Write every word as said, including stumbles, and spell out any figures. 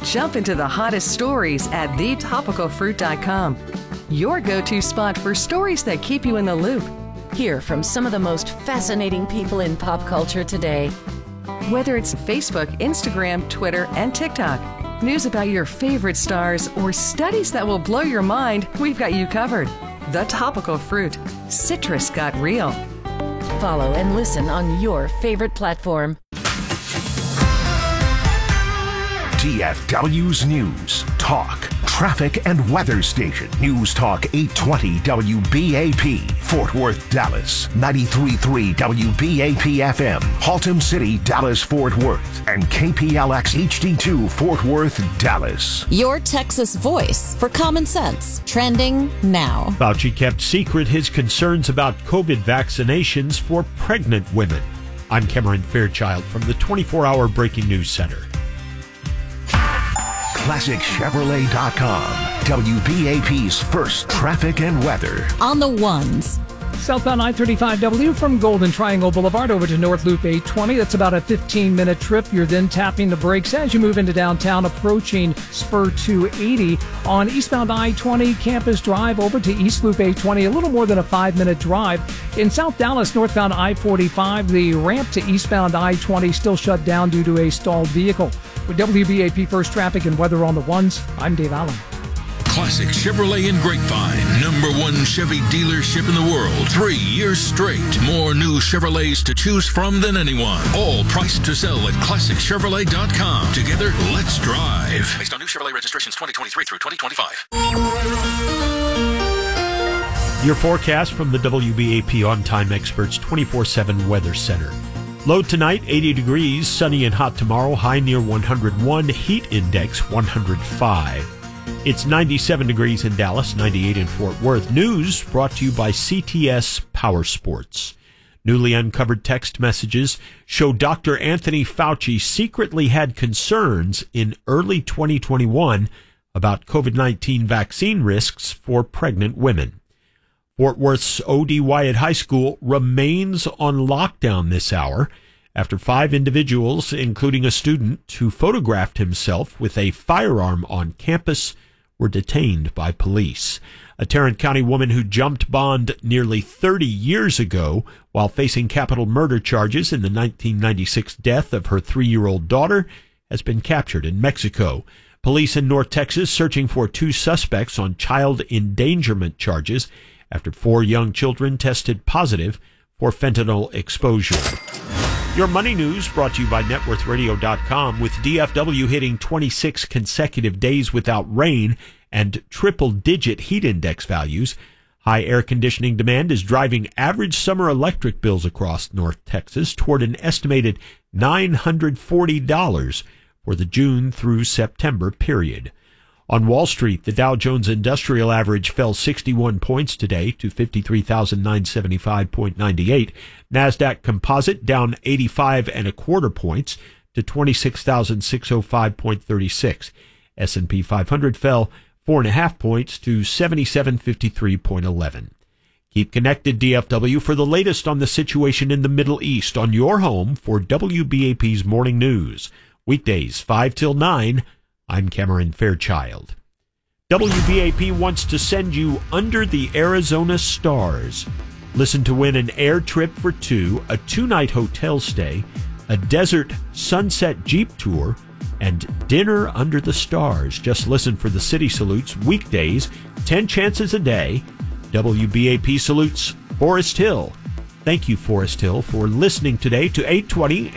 Jump into the hottest stories at the topical fruit dot com. Your go-to spot for stories that keep you in the loop. Hear from some of the most fascinating people in pop culture today. Whether it's Facebook, Instagram, Twitter, and TikTok, news about your favorite stars, or studies that will blow your mind, we've got you covered. The Topical Fruit. Citrus got real. Follow and listen on your favorite platform. D F W's News, Talk, Traffic, and Weather Station. News Talk eight twenty W B A P, Fort Worth, Dallas. ninety-three point three W B A P F M, Haltom City, Dallas, Fort Worth. And K P L X H D two, Fort Worth, Dallas. Your Texas voice for common sense. Trending now. Fauci kept secret his concerns about COVID vaccinations for pregnant women. I'm Cameron Fairchild from the twenty-four hour Breaking News Center. Classic Chevrolet dot com, W B A P's first traffic and weather. On the ones. Southbound I thirty-five W from Golden Triangle Boulevard over to North Loop eight twenty. That's about a fifteen minute trip. You're then tapping the brakes as you move into downtown, approaching Spur two eighty. On eastbound I twenty, Campus Drive over to East Loop eight twenty, a little more than a five minute drive. In South Dallas, northbound I forty-five, the ramp to eastbound I twenty still shut down due to a stalled vehicle. With W B A P First Traffic and Weather on the Ones, I'm Dave Allen. Classic Chevrolet in Grapevine, number one Chevy dealership in the world. Three years straight. More new Chevrolets to choose from than anyone. All priced to sell at Classic Chevrolet dot com. Together, let's drive. Based on new Chevrolet registrations twenty twenty-three through twenty twenty-five. Your forecast from the W B A P On Time Experts twenty-four seven Weather Center. Low tonight, eighty degrees, sunny and hot tomorrow, high near one hundred one, heat index one hundred five. It's ninety-seven degrees in Dallas, ninety-eight in Fort Worth. News brought to you by C T S Power Sports. Newly uncovered text messages show Doctor Anthony Fauci secretly had concerns in early twenty twenty-one about COVID nineteen vaccine risks for pregnant women. Fort Worth's O D Wyatt High School remains on lockdown this hour after five individuals, including a student who photographed himself with a firearm on campus, were detained by police. A Tarrant County woman who jumped bond nearly thirty years ago while facing capital murder charges in the nineteen ninety-six death of her three-year-old daughter has been captured in Mexico. Police in North Texas searching for two suspects on child endangerment charges after four young children tested positive for fentanyl exposure. Your money news brought to you by net worth radio dot com, with D F W hitting twenty-six consecutive days without rain and triple-digit heat index values. High air conditioning demand is driving average summer electric bills across North Texas toward an estimated nine hundred forty dollars for the June through September period. On Wall Street, the Dow Jones Industrial Average fell sixty-one points today to fifty-three thousand nine hundred seventy-five point nine eight. NASDAQ Composite down eighty-five and a quarter points to twenty-six thousand six hundred five point three six. S and P five hundred fell four and a half points to seventy-seven fifty-three point eleven. Keep connected, D F W, for the latest on the situation in the Middle East on your home for W B A P's Morning News. Weekdays five till nine. I'm Cameron Fairchild. W B A P wants to send you under the Arizona stars. Listen to win an air trip for two, a two-night hotel stay, a desert sunset Jeep tour, and dinner under the stars. Just listen for the city salutes weekdays, ten chances a day. W B A P salutes Forest Hill. Thank you, Forest Hill, for listening today to eight twenty